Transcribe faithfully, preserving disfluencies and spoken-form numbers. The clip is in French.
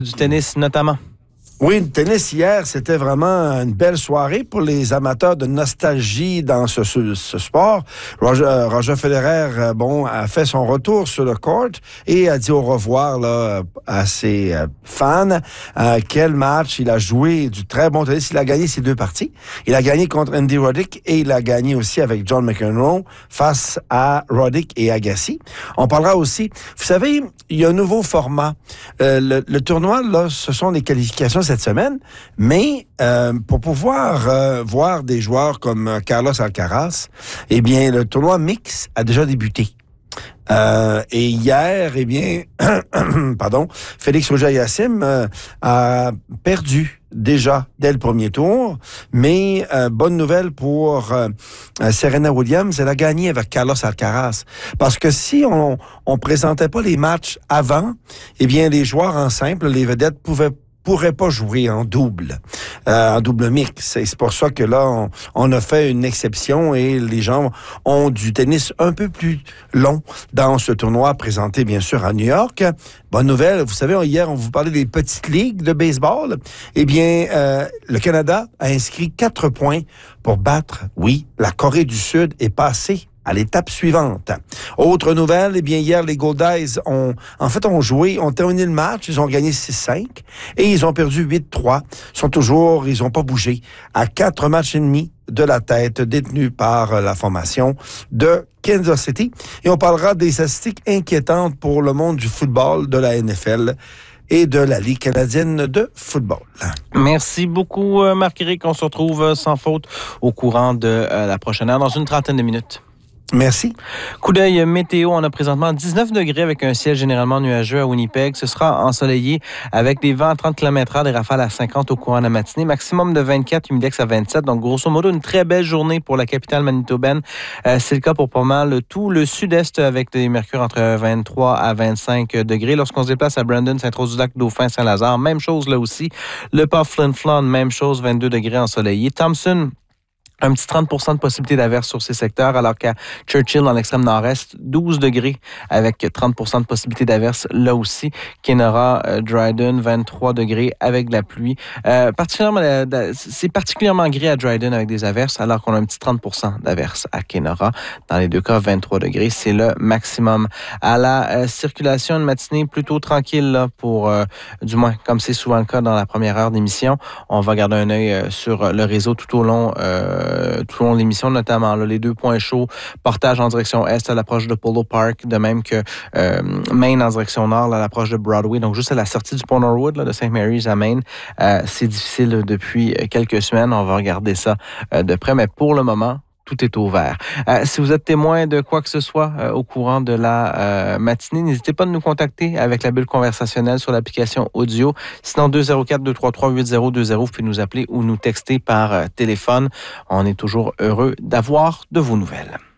Du tennis notamment. Oui, le tennis hier, c'était vraiment une belle soirée pour les amateurs de nostalgie dans ce, ce, ce sport. Roger, Roger Federer, bon, a fait son retour sur le court et a dit au revoir là, à ses fans. Euh, quel match! Il a joué du très bon tennis. Il a gagné ses deux parties. Il a gagné contre Andy Roddick et il a gagné aussi avec John McEnroe face à Roddick et Agassi. On parlera aussi, vous savez, il y a un nouveau format. Euh, le, le tournoi, là, ce sont les qualifications cette semaine, mais euh, pour pouvoir euh, voir des joueurs comme euh, Carlos Alcaraz, eh bien, le tournoi mix a déjà débuté. Euh, et hier, eh bien, pardon, Félix Auger-Aliassime euh, a perdu déjà dès le premier tour, mais euh, bonne nouvelle pour euh, Serena Williams, elle a gagné avec Carlos Alcaraz. Parce que si on on présentait pas les matchs avant, eh bien, les joueurs en simple, les vedettes pouvaient pourrait pas jouer en double, euh, en double mix. C'est, c'est pour ça que là, on, on a fait une exception et les gens ont du tennis un peu plus long dans ce tournoi présenté, bien sûr, à New York. Bonne nouvelle, vous savez, hier, on vous parlait des petites ligues de baseball. Eh bien, euh, le Canada a inscrit quatre points pour battre, oui, la Corée du Sud est passée à l'étape suivante. Autre nouvelle, eh bien, hier, les Goldies ont, en fait, ont joué, ont terminé le match, ils ont gagné six cinq et ils ont perdu huit trois. Ils sont toujours, ils ont pas bougé, à quatre matchs et demi de la tête, détenus par la formation de Kansas City. Et on parlera des statistiques inquiétantes pour le monde du football, de la N F L et de la Ligue canadienne de football. Merci beaucoup, Marc-Éric. On se retrouve sans faute au courant de euh, la prochaine heure, dans une trentaine de minutes. Merci. Coup d'œil météo, on a présentement dix-neuf degrés avec un ciel généralement nuageux à Winnipeg. Ce sera ensoleillé avec des vents à trente kilomètres heure, des rafales à cinquante au courant de la matinée. Maximum de vingt-quatre, humidex à vingt-sept. Donc, grosso modo, une très belle journée pour la capitale manitobaine. Euh, c'est le cas pour pas mal tout le sud-est avec des mercures entre vingt-trois à vingt-cinq degrés. Lorsqu'on se déplace à Brandon, Saint-Rose-du-Lac, Dauphin, Saint-Lazare, même chose là aussi. Le Pas Flin Flon, même chose, vingt-deux degrés ensoleillé. Thompson, un petit trente pour cent de possibilité d'averse sur ces secteurs, alors qu'à Churchill, dans l'extrême nord-est, douze degrés avec trente pour cent de possibilité d'averse là aussi. Kenora, euh, Dryden, vingt-trois degrés avec de la pluie. Euh, particulièrement, euh, c'est particulièrement gris à Dryden avec des averses, alors qu'on a un petit trente pour cent d'averse à Kenora. Dans les deux cas, vingt-trois degrés, c'est le maximum. À la euh, circulation, une matinée plutôt tranquille là, pour, euh, du moins, comme c'est souvent le cas dans la première heure d'émission. On va garder un œil euh, sur le réseau tout au long euh, tout au long de l'émission, notamment là, les deux points chauds, portage en direction est à l'approche de Polo Park, de même que euh, Main en direction nord là, à l'approche de Broadway, donc juste à la sortie du pont Norwood là, de Saint Mary's à Main. Euh, c'est difficile là, depuis quelques semaines, on va regarder ça euh, de près, mais pour le moment, tout est ouvert. Euh, si vous êtes témoin de quoi que ce soit euh, au courant de la euh, matinée, n'hésitez pas à nous contacter avec la bulle conversationnelle sur l'application audio. Sinon, deux zéro quatre, deux trois trois, huit zéro deux zéro, vous pouvez nous appeler ou nous texter par euh, téléphone. On est toujours heureux d'avoir de vos nouvelles.